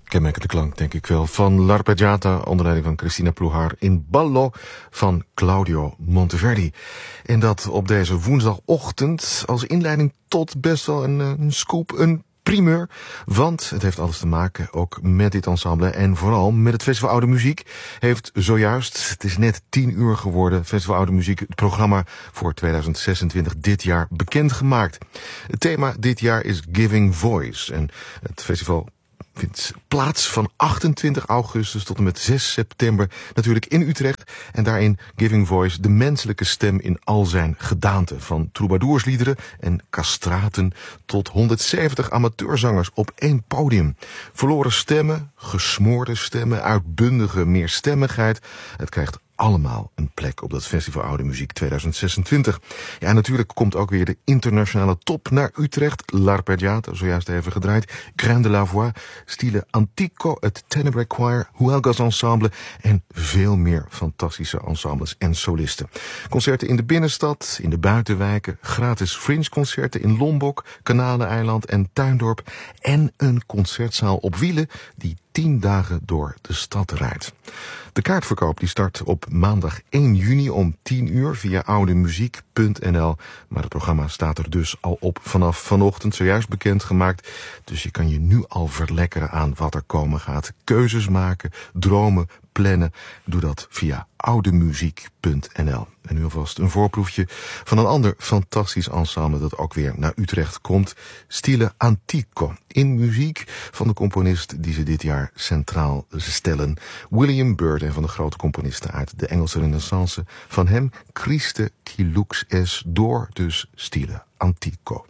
Kenmerkende klank, denk ik wel, van L'Arpeggiata onder leiding van Cristina Plouhar in Ballo van Claudio Monteverdi. En dat op deze woensdagochtend als inleiding tot best wel een scoop, een primeur. Want het heeft alles te maken ook met dit ensemble en vooral met het Festival Oude Muziek. Heeft zojuist, het is net 10 uur geworden, Festival Oude Muziek, het programma voor 2026 dit jaar bekendgemaakt. Het thema dit jaar is Giving Voice en het festival vindt plaats van 28 augustus tot en met 6 september natuurlijk in Utrecht. En daarin Giving Voice, de menselijke stem in al zijn gedaanten. Van troubadoursliederen en castraten tot 170 amateurzangers op één podium. Verloren stemmen, gesmoorde stemmen, uitbundige meerstemmigheid. Het krijgt allemaal een plek op dat Festival Oude Muziek 2026. Ja, en natuurlijk komt ook weer de internationale top naar Utrecht. L'Arpeggiata, zojuist even gedraaid. Grain de la Voix, Stile Antico, het Tenebrae Choir, Huelgas Ensemble en veel meer fantastische ensembles en solisten. Concerten in de binnenstad, in de buitenwijken, gratis fringe-concerten in Lombok, Kanaleneiland en Tuindorp en een concertzaal op wielen die 10 dagen door de stad rijdt. De kaartverkoop die start op maandag 1 juni om 10 uur via oudemuziek.nl. Maar het programma staat er dus al op vanaf vanochtend, zojuist bekendgemaakt. Dus je kan je nu al verlekkeren aan wat er komen gaat. Keuzes maken, dromen, plannen. Doe dat via oudemuziek.nl. En nu alvast een voorproefje van een ander fantastisch ensemble dat ook weer naar Utrecht komt. Stile Antico. In muziek van de componist die ze dit jaar centraal stellen. William Byrd, een van de grote componisten uit de Engelse Renaissance. Van hem Christe qui lux es door, dus Stile Antico.